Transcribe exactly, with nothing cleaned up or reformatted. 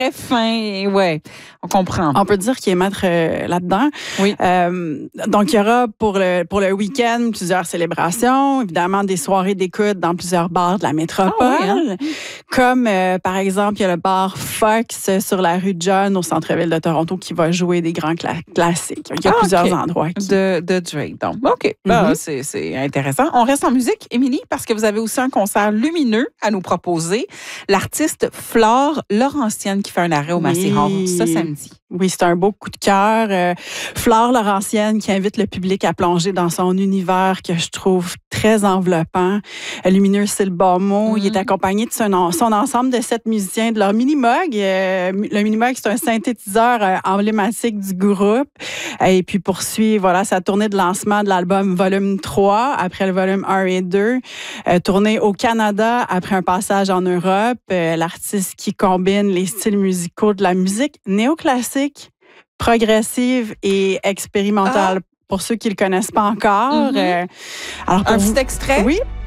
très fin. Ouais, on comprend. On peut dire qu'il est maître euh, là-dedans. Oui. Euh, donc, il y aura pour le, pour le week-end plusieurs célébrations, évidemment des soirées d'écoute dans plusieurs bars de la métropole. Ah oui, hein? Comme, euh, par exemple, il y a le bar Fox sur la rue John au centre-ville de Toronto qui va jouer des grands cla- classiques. Il y a Ah, plusieurs okay. endroits. Qui... De, de Drake, donc. OK. Ben, Mm-hmm. c'est, c'est intéressant. On reste en musique, Émilie, parce que vous avez aussi un concert lumineux à nous proposer. L'artiste Flore Laurentienne qui fait un arrêt au Massey Hall Oui. ce samedi. Oui, c'est un beau coup de cœur. Euh, Flore Laurentienne qui invite le public à plonger dans son univers que je trouve très enveloppant. Euh, lumineux, c'est le bon mot. Mm. Il est accompagné de son, son ensemble de sept musiciens de leur mini-mog. Euh, le mini-mog, c'est un synthétiseur euh, emblématique du groupe. Euh, et puis poursuit voilà, sa tournée de lancement de l'album Volume trois, après le volume un et deux. Euh, tournée au Canada après un passage en Europe. Euh, l'artiste qui combine les styles musicaux de la musique néoclassique, progressive et expérimentale. Ah. Pour ceux qui ne le connaissent pas encore. Mm-hmm. Euh, alors pour un vous, petit extrait? Oui.